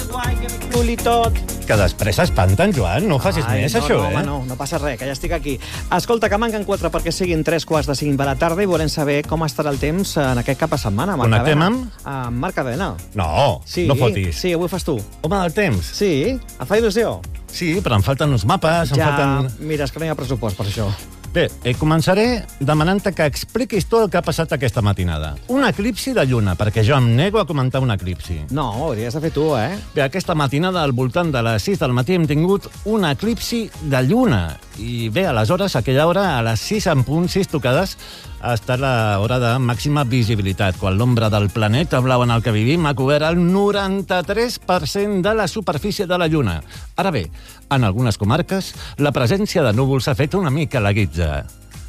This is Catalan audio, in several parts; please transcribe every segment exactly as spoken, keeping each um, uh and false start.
Guai, que cool i tot. Que després s'espanten, Joan. No facis Ai, més, no, això, no, eh? home, no, no passa res, que ja estic aquí. Escolta, que manquen quatre perquè siguin tres quarts de cinc de la tarda i volem saber com estarà el temps en aquest cap de setmana. Connectem amb? Amb Marc Cadena. No, Sí, no fotis. sí, avui ho fas tu. Home del temps. Sí, et fa il·lusió? Sí, però em falten uns mapes, em Ja, falten... mira, és que no hi ha pressupost per això. Bé, eh, començaré demanant-te que expliquis tot el que ha passat aquesta matinada. Un eclipsi de lluna, perquè jo em nego a comentar un eclipsi. No, ho hauries de fer tu, eh? Bé, aquesta matinada, al voltant de les sis del matí, hem tingut un eclipsi de lluna. I bé, aleshores, a aquella hora, a les sis en punt, sis tocades, ha estat l'hora de màxima visibilitat, quan l'ombra del planeta blau en el que vivim ha cobert el noranta-tres per cent de la superfície de la lluna. Ara bé, en algunes comarques, la presència de núvols ha fet una mica la guitza.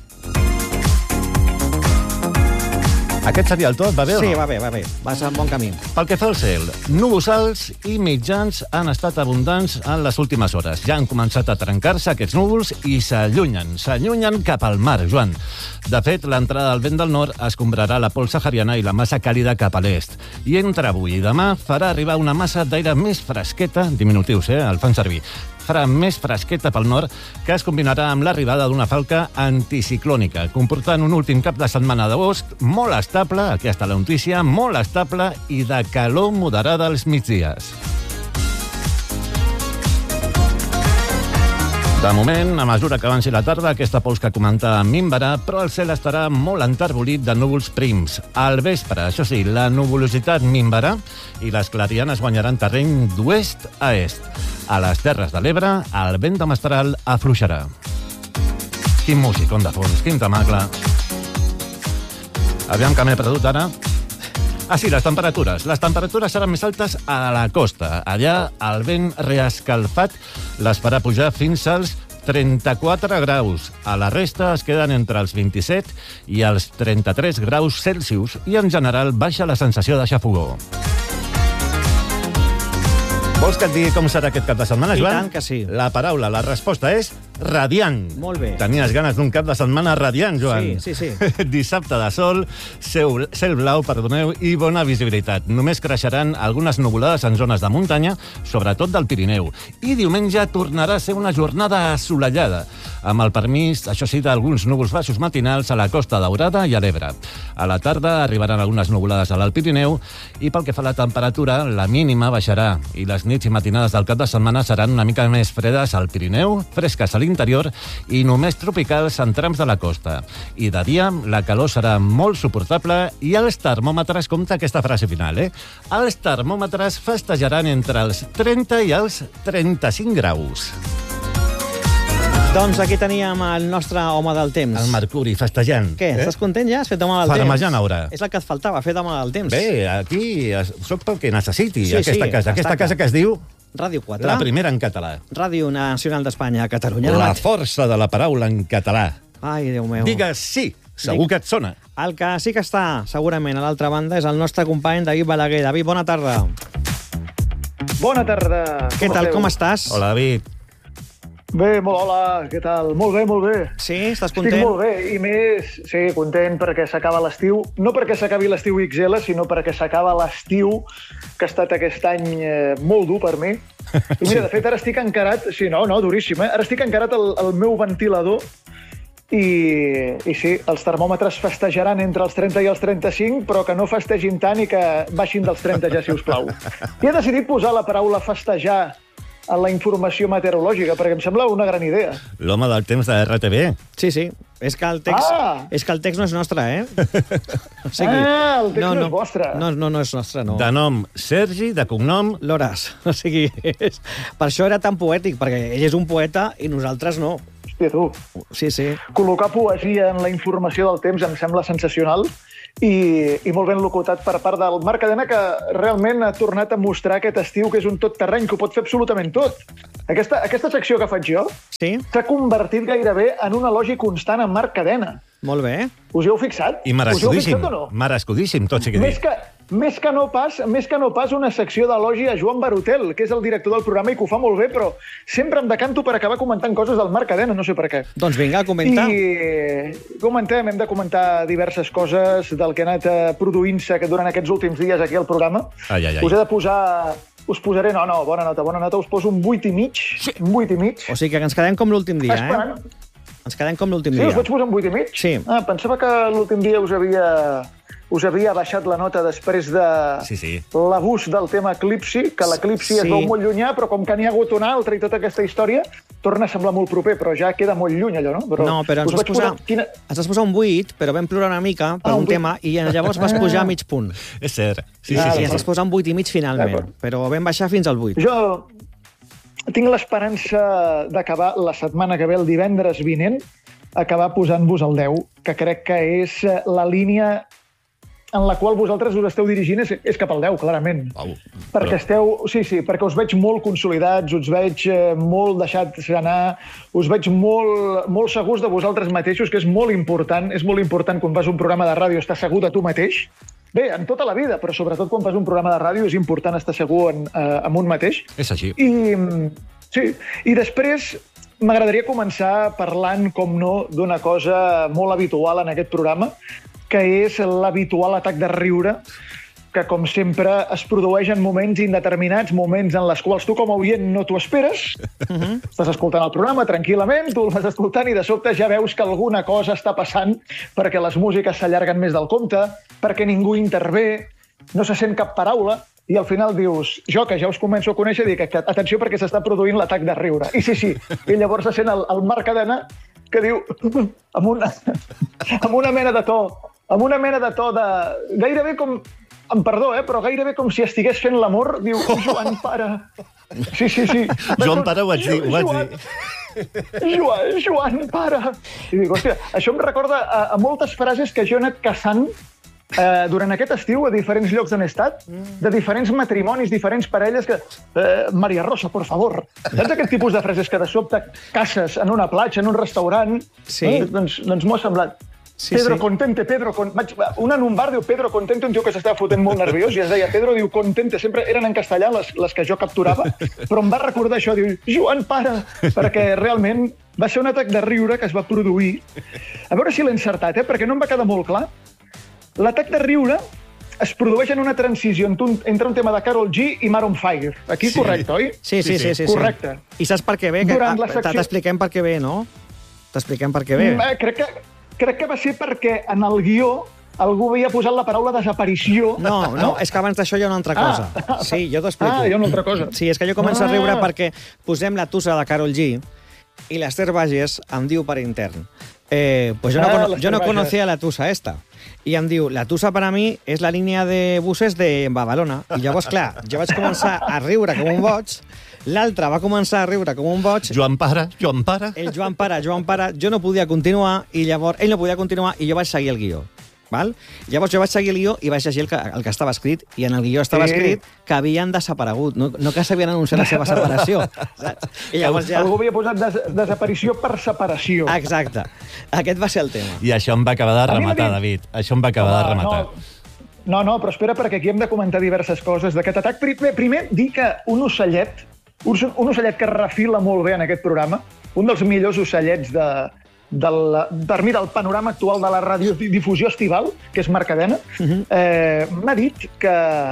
Aquest seria el tot, va bé o no? Sí, va bé, va bé. Vas en bon camí. Pel que fa al cel, núvols alts i mitjans han estat abundants en les últimes hores. Ja han començat a trencar-se aquests núvols i s'allunyen, s'allunyen cap al mar, Joan. De fet, l'entrada del vent del nord escombrarà la pols sahariana i la massa càlida cap a l'est. I entre avui i demà farà arribar una massa d'aire més fresqueta, diminutius, eh, el fan servir, farà més fresqueta pel nord, que es combinarà amb l'arribada d'una falca anticiclònica, comportant un últim cap de setmana d'agost molt estable, aquí està la notícia, molt estable i de calor moderada als migdies. De moment, a mesura que avanci la tarda, aquesta pols que comenta minvarà, però el cel estarà molt enterbolit de núvols prims. Al vespre, això sí, la nuvolositat minvarà i les clarianes guanyaran terreny d'oest a est. A les Terres de l'Ebre, el vent de mestral afluixarà. Quin músic, on de fons, quin tamacle. Aviam que m'he perdut ara. Ah, sí, les temperatures. Les temperatures seran més altes a la costa. Allà, el vent reescalfat les farà pujar fins als trenta-quatre graus. A la resta es queden entre els vint-i-set i els trenta-tres graus Celsius i, en general, baixa la sensació de xafogor. Vols que et digui com serà aquest cap de setmana, I Joan? tant que sí. La paraula, la resposta és radiant. Molt bé. Tenies ganes d'un cap de setmana radiant, Joan? Sí, sí, sí. Dissabte de sol, cel, cel blau, perdoneu, i bona visibilitat. Només creixeran algunes nuvolades en zones de muntanya, sobretot del Pirineu. I diumenge tornarà a ser una jornada assolellada, amb el permís, això sí, d'alguns núvols baixos matinals a la Costa Daurada i a l'Ebre. A la tarda arribaran algunes nuvolades a l'Alt Pirineu i pel que fa a la temperatura, la mínima baixarà i les nits i matinades del cap de setmana seran una mica més fredes al Pirineu, fresques a l'interior i només tropicals en trams de la costa. I de dia la calor serà molt suportable i els termòmetres, compta aquesta frase final, eh? Els termòmetres festejaran entre els trenta i els trenta-cinc graus. Doncs aquí teníem el nostre home del temps. El Mercuri, festejant. Què, eh? estàs content ja? Has fet home del temps? Farmejant ara. És el que et faltava, fer home del temps. Bé, aquí soc pel que necessiti, Sí, aquesta sí, casa. Aquesta destaca. casa que es diu Ràdio quatre. La Primera en Català. Ràdio Nacional d'Espanya a Catalunya. La força de la paraula en català. Ai, Déu meu. Digues sí, segur que et sona. El que sí que està, segurament, a l'altra banda, és el nostre company David Balaguer. David, bona tarda. Bona tarda. Què tal, com estàs? Hola, David. Bé, molt hola, què tal? Molt bé, molt bé. Sí, estàs content? Estic molt bé, i més, sí, content perquè s'acaba l'estiu. No perquè s'acabi l'estiu ics ele, sinó perquè s'acaba l'estiu, que ha estat aquest any eh, molt dur per mi. I mira, de fet, ara estic encarat... Sí, no, no, duríssim, eh? Ara estic encarat al, al meu ventilador i, i sí, els termòmetres festejaran entre els trenta i els trenta-cinc, però que no festegin tant i que baixin dels trenta ja, si us plau. I he decidit posar la paraula festejar en la informació meteorològica, perquè em sembla una gran idea. L'home del temps de erre te ve. Sí, sí. És que el text, Ah! és que el text no és nostre, eh? O sigui, Ah, el text no és vostre. No, no, no és nostre, no. De nom Sergi, de cognom... L'Hores. O sigui, és... per això era tan poètic, perquè ell és un poeta i nosaltres no. Hòstia, tu. Sí, sí. Col·locar poesia en la informació del temps em sembla sensacional i, i molt ben locutat per part del Marc Cadena, que realment ha tornat a mostrar aquest estiu que és un tot terreny, que ho pot fer absolutament tot. Aquesta, aquesta secció que faig jo Sí? s'ha convertit gairebé en un elogi constant amb Marc Cadena. Molt bé. Us hi heu fixat? I Us hi heu merescudíssim. fixat o no? Merescudíssim, tot sigui Més dit. que, més, que no pas, més que no pas una secció d'elogi a Joan Barotel, que és el director del programa i que ho fa molt bé, però sempre em decanto per acabar comentant coses del Marc Cadena, no sé per què. Doncs vinga, comenta. I comentem, hem de comentar diverses coses del que ha anat eh, produint-se durant aquests últims dies aquí al programa. Ai, ai, ai. Us he de posar us posaré... No, no, bona nota, bona nota. Us poso un vuit i mig. Sí. Un vuit i mig. O sigui que ens quedem com l'últim dia, Esperant. eh? Ens quedem com l'últim sí, dia. Sí, us vaig posar un vuit i mig? Sí. Ah, pensava que l'últim dia us havia... us havia baixat la nota després de sí, sí. l'abús del tema Eclipsi, que l'Eclipsi sí. es veu molt llunyà, però com que n'hi ha hagut un altre i tota aquesta història, torna a semblar molt proper, però ja queda molt lluny allò, no? Però no, però ens vas, posar, quina... ens vas posar un vuit, però vam plorar una mica per ah, un, un tema i llavors vas pujar a mig punt. És cert. Sí, ah, sí, sí, I ens vas posar un vuit i mig finalment, però vam baixar fins al vuit. Jo tinc l'esperança d'acabar la setmana que ve, el divendres vinent, acabar posant-vos el deu, que crec que és la línia en la qual vosaltres us esteu dirigint és, és cap al deu, clarament. Wow. Perquè esteu... Sí, sí, perquè us veig molt consolidats, us veig eh, molt deixats anar, us veig molt, molt segurs de vosaltres mateixos, que és molt important. És molt important quan fas un programa de ràdio estar segur de tu mateix. Bé, en tota la vida, però sobretot quan fas un programa de ràdio és important estar segur en, eh, en un mateix. És així. I, sí, i després m'agradaria començar parlant, com no, d'una cosa molt habitual en aquest programa, que és l'habitual atac de riure, que, com sempre, es produeix en moments indeterminats, moments en les quals tu, com a oient, no t'ho esperes. Uh-huh. Estàs escoltant el programa tranquil·lament, tu el vas escoltant i de sobte ja veus que alguna cosa està passant perquè les músiques s'allarguen més del compte, perquè ningú intervé, no se sent cap paraula, i al final dius, jo, que ja us començo a conèixer, dic que atenció perquè s'està produint l'atac de riure. I sí, sí, i llavors se sent el, el Marc Cadena que diu, amb una, amb una mena de to, amb una mena de to de... Gairebé com... Em perdó, eh, però gairebé com si estigués fent l'amor, diu, Joan, para. Sí, sí, sí. Joan, para, ho vaig dir, ho vaig dir. Joan, Joan, para. I dic, hòstia, això em recorda a, a moltes frases que jo he anat caçant eh, durant aquest estiu a diferents llocs on he estat, de diferents matrimonis, diferents parelles que... Eh, Maria Rosa, por favor. Saps aquest tipus de frases que de sobte caces en una platja, en un restaurant? Sí. Eh? Doncs, doncs m'ho ha semblat. Sí, Pedro sí. Contente, Pedro... Con... Una en un bar diu Pedro Contente, un tio que s'estava fotent molt nerviós, i es deia Pedro, diu Contente, sempre eren en castellà les, les que jo capturava, però em va recordar això, diu Joan, para, perquè realment va ser un atac de riure que es va produir. A veure si l'he encertat, eh? Perquè no em va quedar molt clar. L'atac de riure es produeix en una transició entre un tema de Karol G i Maroon five. Aquí sí. Correcte, oi? Sí, sí, sí. sí, sí. Correcte. I saps per què ve? Durant la secció... T'expliquem per què ve, no? T'expliquem per què ve. Eh, crec que... Crec que va ser perquè en el guió algú havia posat la paraula desaparició. No, no, és que abans d'això hi ha una altra cosa. Ah, sí, jo t'ho explico. Ah, hi ha una altra cosa. Sí, és que jo començo ah. a riure perquè posem la tussa de Karol G i l'Ester Bages em diu per intern. Eh, pues yo, ah, no, cono yo no conocía la tusa esta. I em diu, la tusa per a mi és la línia de buses de Badalona. I llavors, clar, jo vaig començar a riure com un boig, l'altre va començar a riure com un boig. Joan para, Joan para. El Joan para, Joan para. Jo no podia continuar, i llavors ell no podia continuar, i jo vaig seguir el guió. Val? Llavors jo vaig seguir el guió i vaig llegir el que, el que estava escrit, i en el guió estava sí. escrit que havien desaparegut, no, no que s'havien anunciat la seva separació. Saps? I llavors ja... Algú havia posat des desaparició per separació. Exacte. Aquest va ser el tema. I això em va acabar de rematar, David. Això em va acabar de rematar. No, no, no, però espera, perquè aquí hem de comentar diverses coses d'aquest atac. Primer, primer, dir que un ocellet, un, un ocellet que refila molt bé en aquest programa, un dels millors ocellets de... Del, per mi, del panorama actual de la radiodifusió estival, que és Marc Cadena, uh-huh. eh, m'ha dit que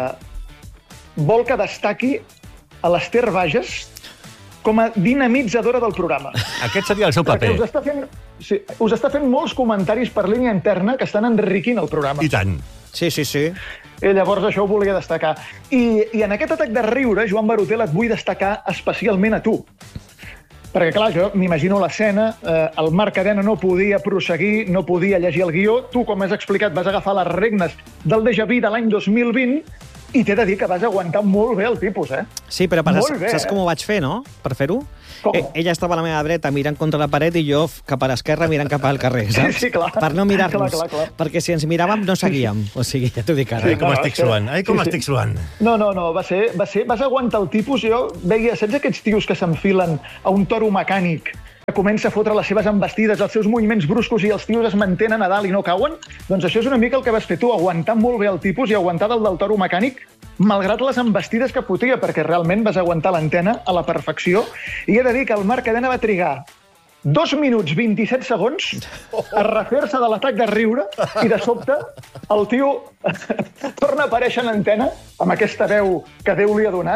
vol que destaqui a l'Ester Bages com a dinamitzadora del programa. Aquest seria el seu paper. Us està fent, sí, us està fent molts comentaris per línia interna que estan enriquint el programa. I tant. Sí, sí, sí. I llavors això ho volia destacar. I, i en aquest atac de riure, Joan Barotel, et vull destacar especialment a tu. Perquè, clar, jo m'imagino l'escena, eh, el Marc Cadena no podia prosseguir, no podia llegir el guió, tu, com has explicat, vas agafar les regnes del déjà vu de l'any dos mil vint i t'he de dir que vas aguantar molt bé el tipus, eh? Sí, però per, bé, saps eh? com ho vaig fer, no?, per fer-ho? Eh, ella estava a la meva dreta mirant contra la paret i jo cap a l'esquerra mirant cap al carrer, saps? Sí, sí, clar. Per no mirar-nos, clar, clar, clar. perquè si ens miràvem no seguíem. O sigui, ja t'ho dic ara. Sí, Ai, com no, estic suant, ai, com sí, estic suant. No, no, no, va ser, va ser, vas aguantar el tipus, jo veia, saps aquests tios que s'enfilen a un toro mecànic que comença a fotre les seves embestides, els seus moviments bruscos i els tios es mantenen a dalt i no cauen? Doncs això és una mica el que vas fer tu, aguantar molt bé el tipus i aguantar del del toro mecànic, malgrat les embestides que fotia, perquè realment vas aguantar l'antena a la perfecció. I he de dir que el Marc Cadena va trigar dos minuts vint-i-set segons a refer-se de l'atac de riure i de sobte el tio torna a aparèixer en antena amb aquesta veu que Déu li ha donat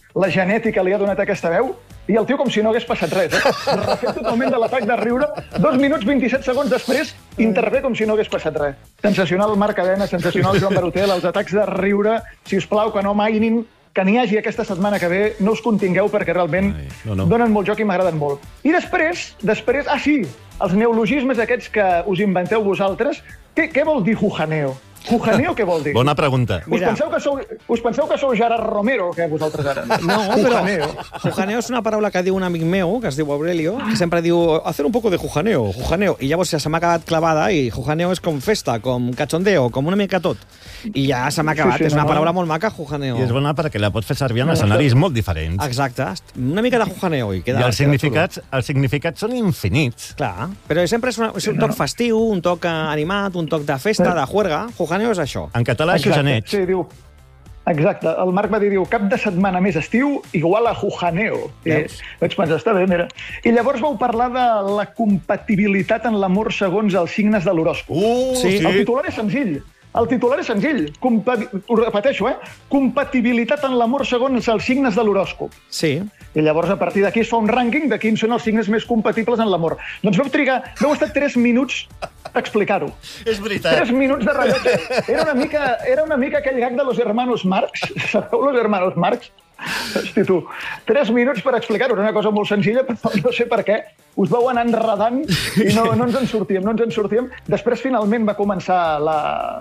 la genètica li ha donat aquesta veu, i el tio com si no hagués passat res. Eh? Refet totalment de l'atac de riure, dos minuts vint-i-set segons després, intervé com si no hagués passat res. Sensacional Marc Cadena, sensacional Joan Barotel, els atacs de riure, si us plau, que no mainin, que n'hi hagi aquesta setmana que ve, no us contingueu perquè realment Ai, no, no. donen molt joc i m'agraden molt. I després, després, ah sí, els neologismes aquests que us inventeu vosaltres, què, què vol dir jujaneo? Jujaneo què vol dir? Bona pregunta. Us penseu, que sou, us penseu que sou Gerard Romero, que vosaltres ara? No, però Jujaneo. jujaneo és una paraula que diu un amic meu, que es diu Aurelio, que sempre diu hacer un poco de jujaneo, jujaneo, i llavors ja se m'ha acabat clavada, i jujaneo és com festa, com cachondeo, com una mica tot. I ja se m'ha acabat, Sí, sí, és una no, no. paraula molt maca, jujaneo. I és bona perquè la pots fer servir en escenaris molt diferents. Exacte, una mica de jujaneo i queda... I els queda significats, els significats són infinits. xulo. Clar, però sempre és, una, és un toc festiu, un toc animat, un toc de festa, de juerga. Jujaneo és això. En català, xujaneig. Sí, diu... Exacte. El Marc va dir, diu, cap de setmana més estiu igual a jujaneo. I Veus? vaig pensar, està bé, mira. I llavors vau parlar de la compatibilitat en l'amor segons els signes de l'horòscop. Uh, Sí. sí. El titular és senzill. El titular és senzill. Compa... Ho repeteixo, eh? Compatibilitat en l'amor segons els signes de l'horòscop. Sí. I llavors, a partir d'aquí, es fa un rànquing de quins són els signes més compatibles en l'amor. Doncs vau trigar, vau estar tres minuts a explicar-ho. És veritat. Tres minuts de rellotge. Era una mica, era una mica aquell gag de los hermanos Marx. Sabeu los hermanos Marx? Hosti, tu. Tres minuts per explicar-ho. Era una cosa molt senzilla, però no sé per què. Us vau anar enredant i no, no ens en sortíem, no ens en sortíem. Després, finalment, va començar la,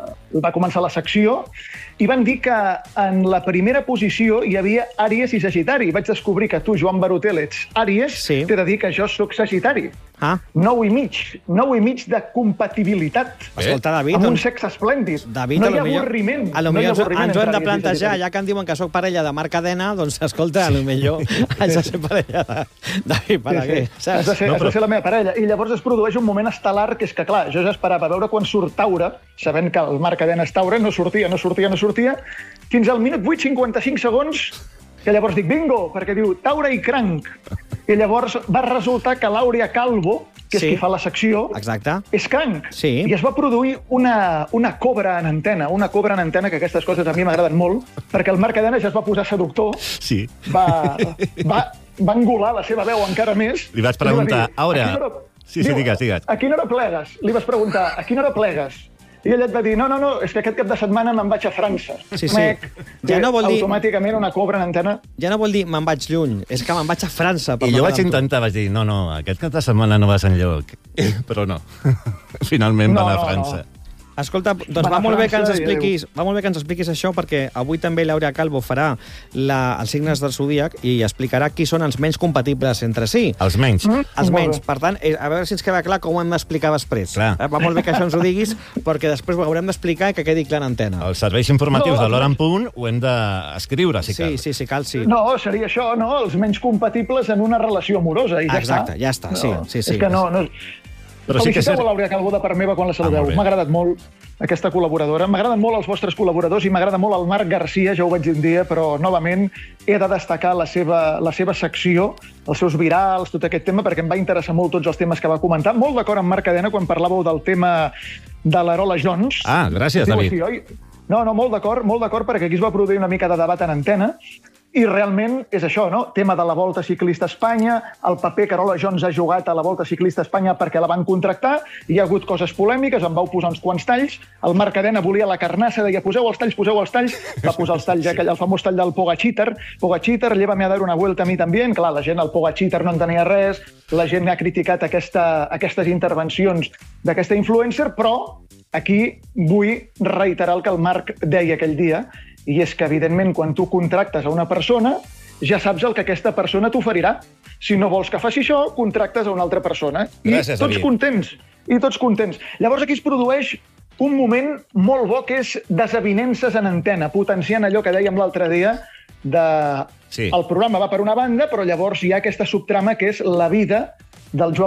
va començar la secció i van dir que en la primera posició hi havia Àries i Sagitari. Vaig descobrir que tu, Joan Barotel, ets Àries. Sí. T'he de dir que jo sóc Sagitari. Ah, Nou i mig. Nou i mig de compatibilitat. escolta, David, Amb un doncs, sexe esplèndid. David, no a hi lo ha millor, avorriment. a lo no hi ha millor ens, avorriment ens ho hem entre de Àries i plantejar, Sagitari. ja que en diuen que sóc parella de Marc Cadena, doncs escolta, a lo millor haig de ser parella de David Balaguer, Has de saps? ser, No, has però- de ser la meva parella. I llavors es produeix un moment estel·lar, que és que, clar, jo ja esperava veure quan surt Taure, sabent que el Marc Cadena és Taure, no sortia, no sortia, no sortia, fins al minut vuit cinquanta-cinc segons, que llavors dic, bingo, perquè diu Taure i Cranc. I llavors va resultar que l'Àurea Calvo, que és Sí. qui fa la secció, Exacte. és cranc. Sí. I es va produir una, una cobra en antena, una cobra en antena, que aquestes coses a mi m'agraden molt, perquè el Marc Cadena ja es va posar seductor, Sí. va, va, va engolar la seva veu encara més. Li vas i va preguntar, dir, "Aura", "A quina hora-" sí, sí, Diu, digues, digues. "A quina hora plegues?" Li vas preguntar, "A quina hora plegues?" I ella et va dir, no, no, no, és que aquest cap de setmana me'n vaig a França. Sí, sí. Mec, Ja que no vol dir- Automàticament una cobra en antena. Ja no vol dir me'n vaig lluny, és que me'n vaig a França. per I jo parlar vaig amb tu. intentar, vaig dir, no, no, aquest cap de setmana no vas enlloc. Però no. Finalment No, van a no, França. Escolta, doncs Van a va molt bé que ens França i expliquis, va molt bé que ens expliquis això, perquè avui també l'Àurea Calvo farà la, els signes del zodíac i explicarà qui són els menys compatibles entre si. Els menys. Mm? Els Molt menys. bé. Per tant, eh, a veure si ens queda clar com ho hem d'explicar després. Clar. Eh, Va molt bé que això ens ho diguis, perquè després ho haurem d'explicar i que quedi clar en antena. Els serveis informatius No, de l'hora en els- punt ho hem d'escriure, si cal. Sí, sí, sí, cal, sí. No, seria això, no? Els menys compatibles en una relació amorosa, i ja Exacte, està. ja està, sí, No, sí, sí. És que no... no... Però sí que és Feliciteu cert- a l'Àurea Calvo de part meva quan la saludeu. Ah, molt bé. M'ha agradat molt aquesta col·laboradora. M'agraden molt els vostres col·laboradors i m'agrada molt el Marc Garcia, ja ho vaig dir un dia, però novament he de destacar la seva, la seva secció, els seus virals, tot aquest tema, perquè em va interessar molt tots els temes que va comentar. Molt d'acord amb Marc Cadena quan parlàveu del tema de l'Arola Jones. Ah, gràcies, Es diu David. així, oi? No, no, molt d'acord, molt d'acord, perquè aquí es va produir una mica de debat en antena, i realment és això, no? Tema de la Volta Ciclista a Espanya, el paper que Arola Jones ha jugat a la Volta Ciclista a Espanya perquè la van contractar, hi ha hagut coses polèmiques, em vau posar uns quants talls, el Marc Cadena volia la carnassa, deia poseu els talls, poseu els talls, va posar els talls, aquell, el famós tall del Pogacheater, Pogacheater, llévame a dar una vuelta a mi també, clar, la gent, el Pogacheater no entenia res, la gent ha criticat aquesta, aquestes intervencions d'aquesta influencer, però aquí vull reiterar el que el Marc deia aquell dia, i és que, evidentment, quan tu contractes a una persona, ja saps el que aquesta persona t'oferirà. Si no vols que faci això, contractes a una altra persona. I Gràcies, tots David. contents. I tots contents. Llavors aquí es produeix un moment molt bo, que és desavinences en antena, potenciant allò que dèiem l'altre dia de... Sí. El programa va per una banda, però llavors hi ha aquesta subtrama que és la vida del Joan